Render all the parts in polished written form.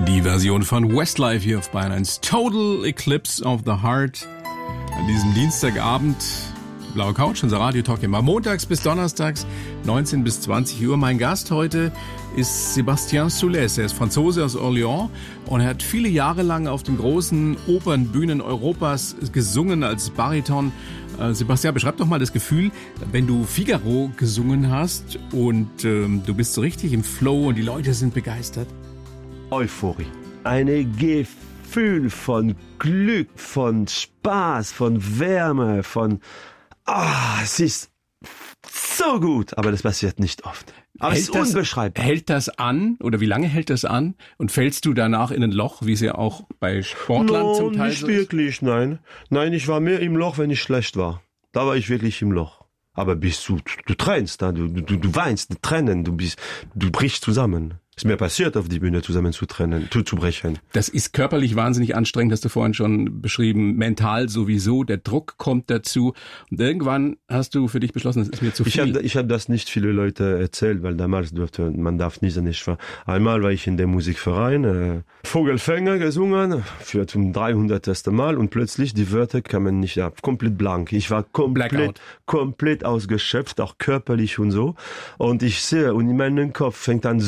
Die Version von Westlife hier auf Bayern 1. Total Eclipse of the Heart. An diesem Dienstagabend, die Blaue Couch, unser Radio-Talk immer montags bis donnerstags, 19 bis 20 Uhr. Mein Gast heute ist Sébastien Soulès. Er ist Franzose aus Orléans und er hat viele Jahre lang auf den großen Opernbühnen Europas gesungen als Bariton. Sébastien, beschreib doch mal das Gefühl, wenn du Figaro gesungen hast und du bist so richtig im Flow und die Leute sind begeistert. Euphorie. Ein Gefühl von Glück, von Spaß, von Wärme, von... es ist so gut, aber das passiert nicht oft. Aber es ist unbeschreibbar. Hält das an oder wie lange hält das an? Und fällst du danach in ein Loch, wie es ja auch bei Sportlern zum Teil nicht so ist? Nicht wirklich, nein. Nein, ich war mehr im Loch, wenn ich schlecht war. Da war ich wirklich im Loch. Aber du tränst, du weinst, Tränen, du brichst zusammen. Ist mir passiert, auf die Bühne zusammen zu brechen. Das ist körperlich wahnsinnig anstrengend, hast du vorhin schon beschrieben. Mental sowieso, der Druck kommt dazu. Und irgendwann hast du für dich beschlossen, das ist mir zu viel. Ich hab das nicht viele Leute erzählt, weil damals man darf nicht. Einmal war ich in der Musikverein, Vogelfänger gesungen, für zum 300. Mal und plötzlich die Wörter kamen nicht ab. Komplett blank. Ich war komplett ausgeschöpft, auch körperlich und so. Und ich sehe, und in meinem Kopf fängt an,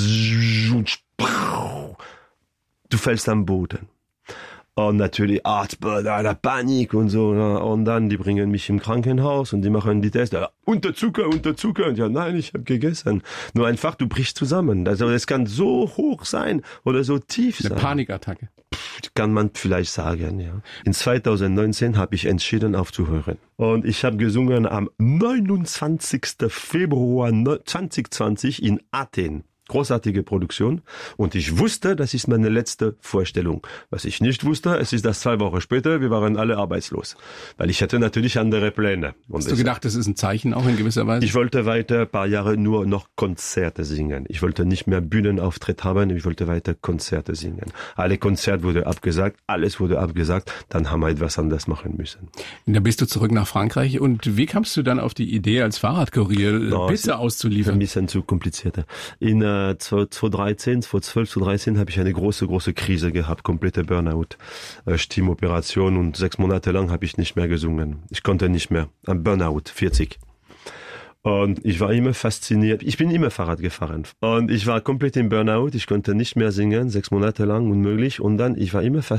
du fällst am Boden. Und natürlich Panik und so. Und dann, die bringen mich im Krankenhaus und die machen die Tests. Unterzucker. Und ja, nein, ich habe gegessen. Nur einfach, du brichst zusammen. Also es kann so hoch sein oder so tief sein. Eine Panikattacke. Kann man vielleicht sagen, ja. In 2019 habe ich entschieden aufzuhören. Und ich habe gesungen am 29. Februar 2020 in Athen. Großartige Produktion. Und ich wusste, das ist meine letzte Vorstellung. Was ich nicht wusste, es ist das 2 Wochen später, wir waren alle arbeitslos. Weil ich hatte natürlich andere Pläne. Hast du gedacht, das ist ein Zeichen auch in gewisser Weise? Ich wollte weiter ein paar Jahre nur noch Konzerte singen. Ich wollte nicht mehr Bühnenauftritt haben, ich wollte weiter Konzerte singen. Alle Konzerte wurde abgesagt, alles wurde abgesagt, dann haben wir etwas anderes machen müssen. Und dann bist du zurück nach Frankreich und wie kamst du dann auf die Idee, als Fahrradkurier Pizza auszuliefern? Ein bisschen zu komplizierter. In 2012, 2013 habe ich eine große Krise gehabt, komplette Burnout, Stimmoperation und 6 Monate lang habe ich nicht mehr gesungen. Ich konnte nicht mehr. Ein Burnout, 40. Und ich war immer fasziniert. Ich bin immer Fahrrad gefahren. Und ich war komplett im Burnout. Ich konnte nicht mehr singen, 6 Monate lang, unmöglich. Und dann, ich war immer fasziniert